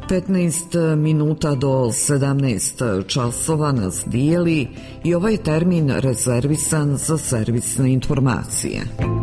15 minuta do 17 časova nas dijeli i ovaj termin rezervisan za servisne informacije.